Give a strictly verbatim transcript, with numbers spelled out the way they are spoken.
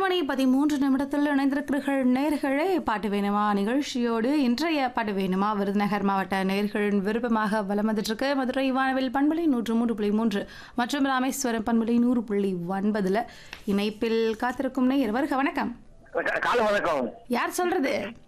மணி பதிமூன்று நிமிடத்தில் இணைந்திருக்கிறீர்கள் நேர்களே. பாட்டு வேணுமா நிகழ்ச்சியோடு இன்றைய பாட்டு வேணுமா விருதுநகர் மாவட்ட நேர்களின் விருப்பமாக வலம் வந்துட்டு இருக்கு. மதுரை வானவில் பண்பலை நூற்று மூன்று புள்ளி மூன்று மற்றும் ராமேஸ்வரம் பண்பலை நூறு புள்ளி ஒன்பதுல இணைப்பில் காத்திருக்கும் நேயர் வருக. வணக்கம். காலை வணக்கம். யார் சொல்றது?